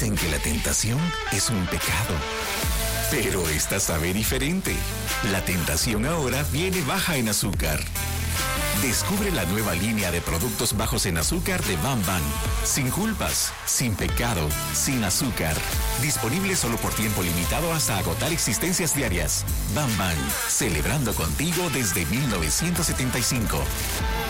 Dicen que la tentación es un pecado. Pero esta sabe diferente. La tentación ahora viene baja en azúcar. Descubre la nueva línea de productos bajos en azúcar de Bam Bam. Sin culpas, sin pecado, sin azúcar. Disponible solo por tiempo limitado hasta agotar existencias diarias. Bam Bam, celebrando contigo desde 1975.